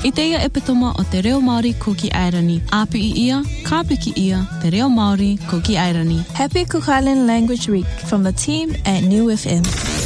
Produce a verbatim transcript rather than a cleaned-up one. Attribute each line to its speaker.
Speaker 1: I teia e petoma o te reo Māori ko ki Airani. Apu i ia, ka piki ia, te reo Māori ko ki Airani.
Speaker 2: Happy Cook Island Language Week from the team at New F M.